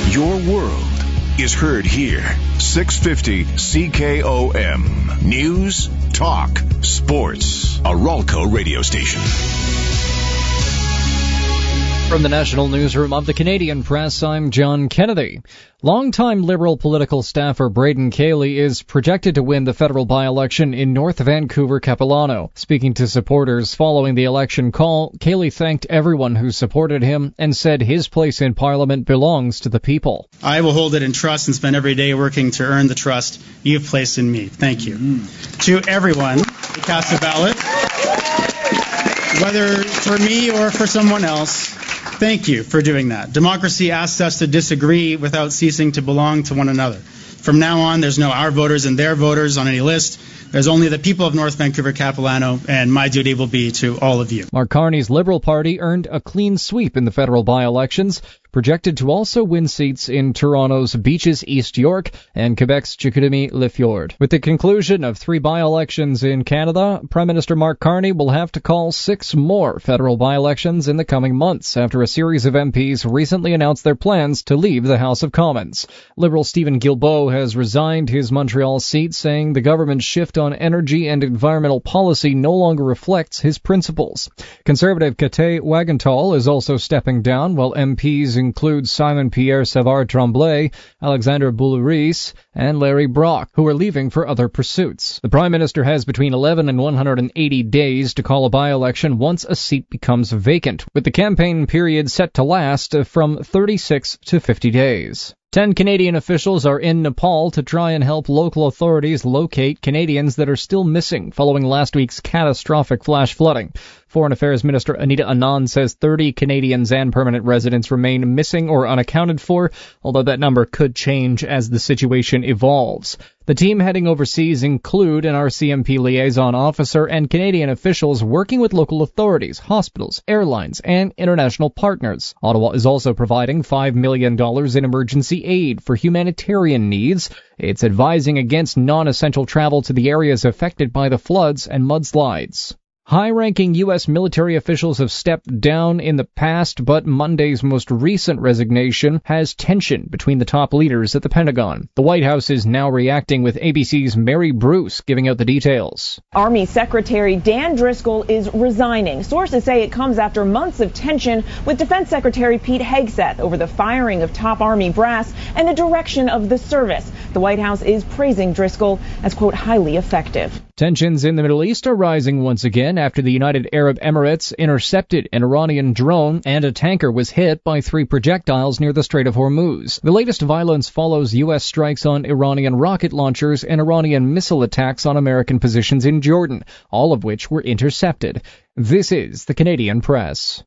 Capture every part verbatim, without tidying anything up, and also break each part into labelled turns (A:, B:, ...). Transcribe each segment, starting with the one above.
A: Your world is heard here. six fifty C K O M. News, talk, sports. A Ralco radio station.
B: From the National Newsroom of the Canadian Press, I'm John Kennedy. Longtime Liberal political staffer Braden Cayley is projected to win the federal by-election in North Vancouver-Capilano. Speaking to supporters following the election call, Cayley thanked everyone who supported him and said his place in Parliament belongs to the people.
C: I will hold it in trust and spend every day working to earn the trust you've placed in me. Thank you. Mm. To everyone who cast a ballot, whether for me or for someone else, thank you for doing that. Democracy asks us to disagree without ceasing to belong to one another. From now on, there's no our voters and their voters on any list. There's only the people of North Vancouver-Capilano, and my duty will be to all of you. Mark
B: Carney's Liberal Party earned a clean sweep in the federal by-elections, projected to also win seats in Toronto's Beaches East York and Quebec's Chicoutimi-Le-Fjord. With the conclusion of three by-elections in Canada, Prime Minister Mark Carney will have to call six more federal by-elections in the coming months after a series of M Ps recently announced their plans to leave the House of Commons. Liberal Stephen Guilbeault has resigned his Montreal seat, saying the government's shift on energy and environmental policy no longer reflects his principles. Conservative Kate Wagenthal is also stepping down, while M Ps include Simon Pierre Savard-Tremblay, Alexandre Boulouris, and Larry Brock, who are leaving for other pursuits. The Prime Minister has between eleven and one hundred eighty days to call a by-election once a seat becomes vacant, with the campaign period set to last from thirty-six to fifty days. Ten Canadian officials are in Nepal to try and help local authorities locate Canadians that are still missing following last week's catastrophic flash flooding. Foreign Affairs Minister Anita Anand says thirty Canadians and permanent residents remain missing or unaccounted for, although that number could change as the situation evolves. The team heading overseas include an R C M P liaison officer and Canadian officials working with local authorities, hospitals, airlines, and international partners. Ottawa is also providing five million dollars in emergency aid for humanitarian needs. It's advising against non-essential travel to the areas affected by the floods and mudslides. High-ranking U S military officials have stepped down in the past, but Monday's most recent resignation has tension between the top leaders at the Pentagon. The White House is now reacting, with A B C's Mary Bruce giving out the details.
D: Army Secretary Dan Driscoll is resigning. Sources say it comes after months of tension with Defense Secretary Pete Hegseth over the firing of top Army brass and the direction of the service. The White House is praising Driscoll as, quote, highly effective.
B: Tensions in the Middle East are rising once again after the United Arab Emirates intercepted an Iranian drone and a tanker was hit by three projectiles near the Strait of Hormuz. The latest violence follows U S strikes on Iranian rocket launchers and Iranian missile attacks on American positions in Jordan, all of which were intercepted. This is the Canadian Press.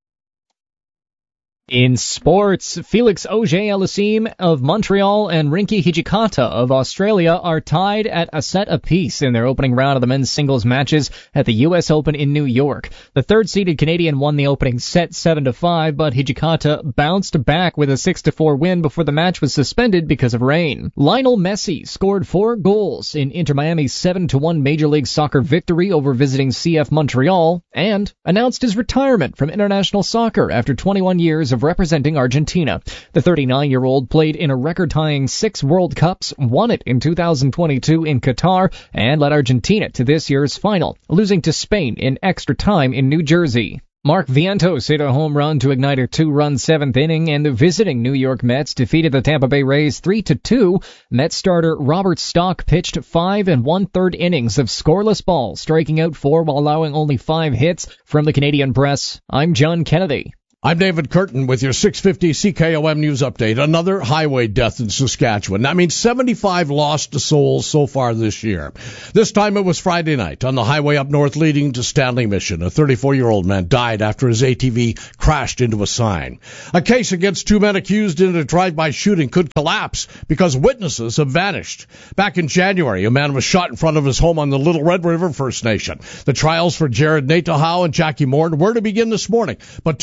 B: In sports, Felix Auger-Aliassime of Montreal and Rinky Hijikata of Australia are tied at a set apiece in their opening round of the men's singles matches at the U S Open in New York. The third-seeded Canadian won the opening set seven to five, but Hijikata bounced back with a six to four win before the match was suspended because of rain. Lionel Messi scored four goals in Inter Miami's seven to one Major League Soccer victory over visiting C F Montreal and announced his retirement from international soccer after twenty-one years of representing Argentina. The thirty-nine-year-old played in a record-tying six World Cups, won it in two thousand twenty-two in Qatar, and led Argentina to this year's final, losing to Spain in extra time in New Jersey. Mark Vientos hit a home run to ignite a two-run seventh inning, and the visiting New York Mets defeated the Tampa Bay Rays three to two. Mets starter Robert Stock pitched five and one-third innings of scoreless ball, striking out four while allowing only five hits. From the Canadian Press, I'm John Kennedy.
E: I'm David Curtin with your six fifty C K O M News Update. Another highway death in Saskatchewan. That means seventy-five lost souls so far this year. This time it was Friday night on the highway up north leading to Stanley Mission. A thirty-four-year-old man died after his A T V crashed into a sign. A case against two men accused in a drive-by shooting could collapse because witnesses have vanished. Back in January, a man was shot in front of his home on the Little Red River First Nation. The trials for Jared Natohow and Jackie Moore were to begin this morning, but two key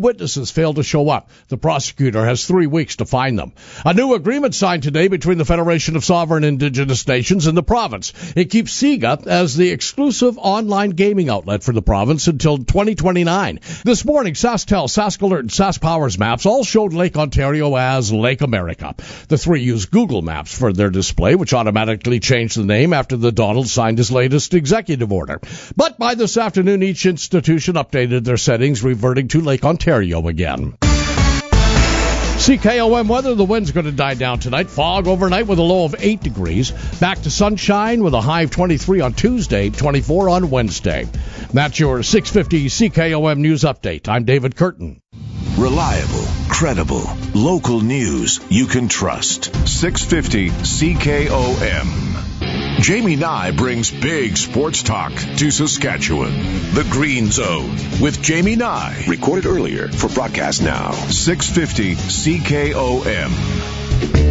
E: witnesses failed to show up. The prosecutor has three weeks to find them. A new agreement signed today between the Federation of Sovereign Indigenous Nations and the province. It keeps SIGA as the exclusive online gaming outlet for the province until twenty twenty-nine. This morning, SaskTel, SaskAlert, and SaskPowers maps all showed Lake Ontario as Lake America. The three use Google Maps for their display, which automatically changed the name after the Donald signed his latest executive order. But by this afternoon, each institution updated their settings, reverting to Lake Ontario again. C K O M weather, the wind's going to die down tonight. Fog overnight with a low of eight degrees. Back to sunshine with a high of twenty-three on Tuesday, twenty-four on Wednesday. That's your six fifty C K O M News Update. I'm David Curtin.
A: Reliable, credible, local news you can trust. six fifty C K O M. Jamie Nye brings big sports talk to Saskatchewan. The Green Zone with Jamie Nye. Recorded earlier for broadcast now. six fifty C K O M.